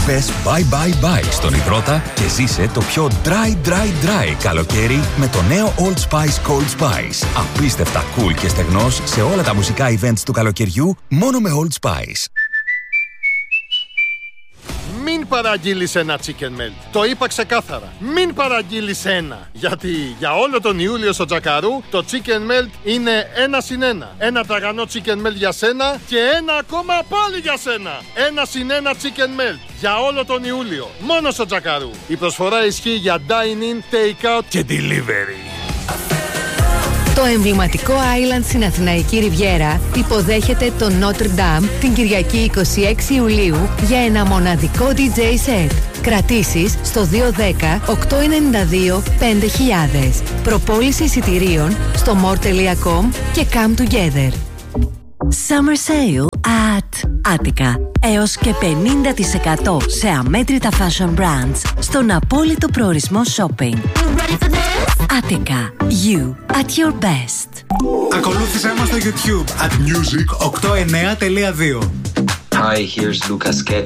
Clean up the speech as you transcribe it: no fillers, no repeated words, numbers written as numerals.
Πες bye bye bye στον υδρότα και ζήσε το πιο dry καλοκαίρι με το νέο Old Spice Cold Spice. Απίστευτα cool και στεγνός σε όλα τα μουσικά events του καλοκαιριού μόνο με Old Spice. Μην παραγγείλεις ένα chicken melt. Το είπα ξεκάθαρα. Μην παραγγείλεις ένα. Γιατί για όλο τον Ιούλιο στο Τζακαρού το chicken melt είναι 1+1. Ένα τραγανό chicken melt για σένα και ένα ακόμα πάλι για σένα. 1+1 chicken melt για όλο τον Ιούλιο. Μόνο στο Τζακαρού. Η προσφορά ισχύει για dine-in, take-out και delivery. Το εμβληματικό Island στην Αθηναϊκή Ριβιέρα υποδέχεται το Notre Dame την Κυριακή 26 Ιουλίου για ένα μοναδικό DJ set. Κρατήσεις στο 210-892-5000. Προπόληση εισιτηρίων στο more.com και come together. Summer Sale at Attica. Έως και 50% σε αμέτρητα fashion brands στον απόλυτο προορισμό shopping. Attica. You at your best. Ακολούθησέ μας στο YouTube at music892. Hi, here's Lucas Ket.